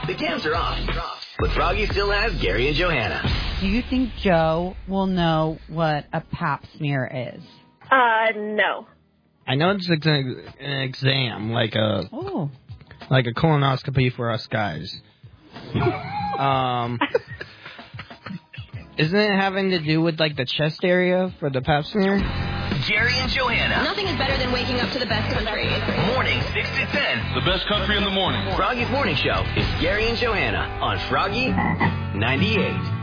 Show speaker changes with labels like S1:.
S1: The cams are off, but Froggy still has Gary and Johanna.
S2: Do you think Joe will know what a pap smear is?
S3: No.
S4: I know it's an exam, like a colonoscopy for us guys. Isn't it having to do with, like, the chest area for the pap smear?
S1: Gary and Johanna.
S5: Nothing is better than waking up to the best country.
S1: Morning 6 to 10.
S6: The best country in the morning.
S1: Froggy's Morning Show is Gary and Johanna on Froggy 98.